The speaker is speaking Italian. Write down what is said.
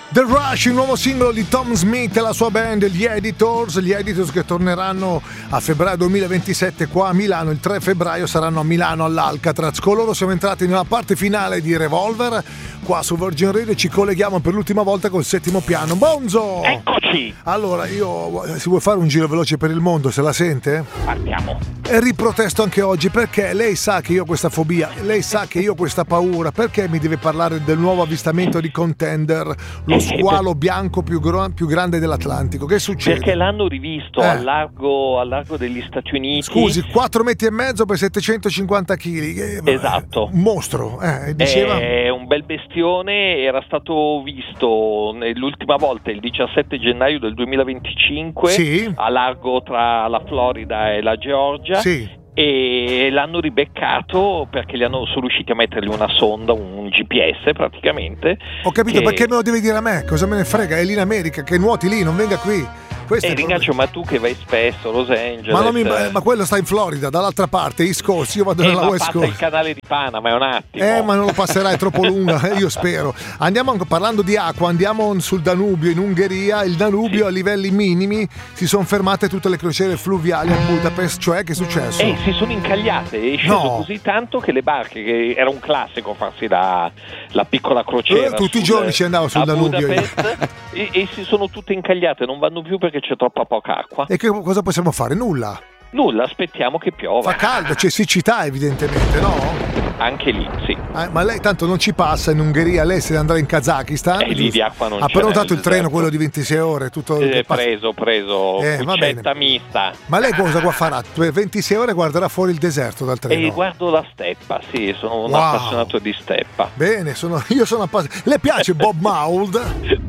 The Rush, il nuovo singolo di Tom Smith e la sua band, gli Editors che torneranno a febbraio 2027 qua a Milano. Il 3 febbraio saranno a Milano all'Alcatraz. Con loro siamo entrati nella parte finale di Revolver qua su Virgin Radio e ci colleghiamo per l'ultima volta col settimo piano. Bonzo! Eccoci! Allora, si vuole fare un giro veloce per il mondo, se la sente? Partiamo. E riprotesto anche oggi perché lei sa che io ho questa fobia, lei sa che io ho questa paura, perché mi deve parlare del nuovo avvistamento di Contender, lo squalo bianco più grande dell'Atlantico? Che succede? Perché l'hanno rivisto al largo degli Stati Uniti. Scusi, 4,5 metri per 750 kg. Esatto. Un mostro, diceva. È un bel bestione, era stato visto l'ultima volta il 17 gennaio del 2025 sì, a largo tra la Florida e la Georgia. Sì. E l'hanno ribeccato perché sono riusciti a mettergli una sonda, un GPS praticamente. Ho capito, perché me lo devi dire a me? Cosa me ne frega? È lì in America, che nuoti lì, non venga qui. Ringaccio, ma tu che vai spesso a Los Angeles, ma quello sta in Florida, dall'altra parte, East Coast, io vado nella West Coast. Il canale di Panama, è un attimo. Ma non lo passerai, è troppo lunga, io spero. Andiamo parlando di acqua, andiamo sul Danubio in Ungheria. Il Danubio a livelli minimi, si sono fermate tutte le crociere fluviali a Budapest, cioè che è successo? Si sono incagliate, è sceso così tanto che le barche, che era un classico farsi la piccola crociera tutti i giorni ci andavo sul Danubio Budapest, e si sono tutte incagliate, non vanno più perché c'è troppa poca acqua. E cosa possiamo fare? Nulla, aspettiamo che piova. Fa caldo, c'è siccità evidentemente, no? Anche lì, sì. Ma lei tanto non ci passa in Ungheria, lei se ne andrà in Kazakistan. Lì di acqua non ha c'è. Ha prenotato il treno, quello di 26 ore, tutto preso, cuccetta mista. Ma lei cosa farà? 26 ore guarderà fuori il deserto dal treno? Guardo la steppa, sì, sono un appassionato di steppa. Bene, io sono appassionato. Le piace Bob Mould?